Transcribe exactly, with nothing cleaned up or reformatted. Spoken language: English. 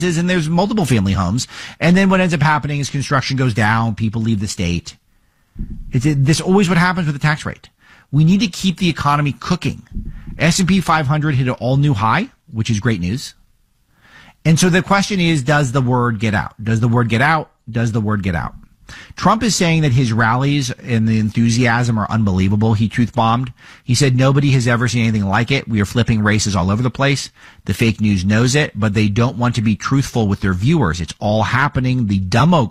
and there's multiple family homes. And then what ends up happening is construction goes down, people leave the state. It's it, this always what happens with the tax rate. We need to keep the economy cooking. S and P five hundred hit an all-new high, which is great news. And so the question is, does the word get out? Does the word get out? Does the word get out? Trump is saying that his rallies and the enthusiasm are unbelievable. He truth bombed. He said nobody has ever seen anything like it. We are flipping races all over the place. The fake news knows it, but they don't want to be truthful with their viewers. It's all happening. The demo